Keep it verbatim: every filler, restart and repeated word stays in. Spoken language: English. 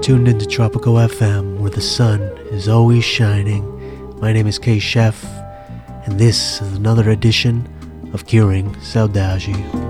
tuned into Tropical F M, where the sun is always shining. My name is K Chef, and this is another edition of Curing Saudade.